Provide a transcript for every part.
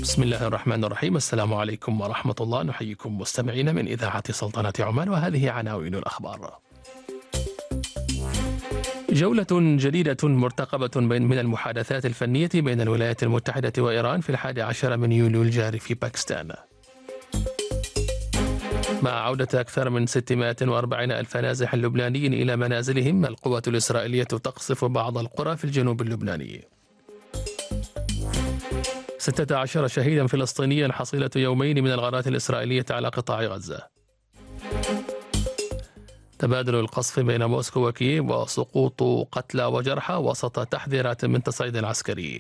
بسم الله الرحمن الرحيم. السلام عليكم ورحمة الله. نحييكم مستمعين من إذاعة سلطنة عمان، وهذه عناوين الأخبار. جولة جديدة مرتقبة من المحادثات الفنية بين الولايات المتحدة وإيران في 11 من يوليو الجاري في باكستان، مع عودة أكثر من 640 ألف نازح لبناني إلى منازلهم. القوات الإسرائيلية تقصف بعض القرى في الجنوب اللبناني. 16 شهيدا فلسطينيا حصيلة يومين من الغارات الإسرائيلية على قطاع غزة. تبادل القصف بين موسكو وكييف وسقوط قتلى وجرحى وسط تحذيرات من تصعيد عسكري.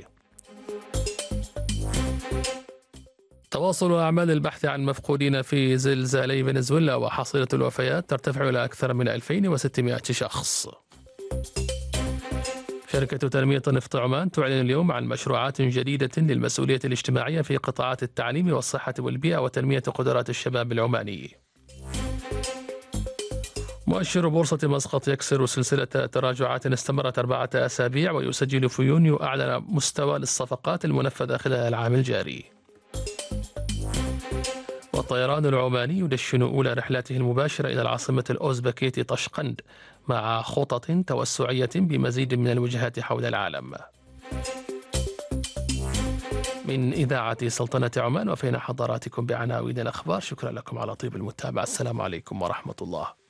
تواصل أعمال البحث عن مفقودين في زلزالي فنزويلا، وحصيلة الوفيات ترتفع إلى أكثر من 2600 شخص. شركة تنمية نفط عمان تعلن اليوم عن مشروعات جديدة للمسؤولية الاجتماعية في قطاعات التعليم والصحة والبيئة وتنمية قدرات الشباب العماني. مؤشر بورصة مسقط يكسر سلسلة تراجعات استمرت 4 أسابيع، ويسجل في يونيو أعلى مستوى للصفقات المنفذة خلال العام الجاري. والطيران العماني يدشن أولى رحلاته المباشرة إلى العاصمة الأوزبكية طشقند، مع خطط توسعية بمزيد من الوجهات حول العالم. من إذاعة سلطنة عمان، وفينا حضراتكم بعناوين الأخبار. شكرا لكم على طيب المتابعة. السلام عليكم ورحمة الله.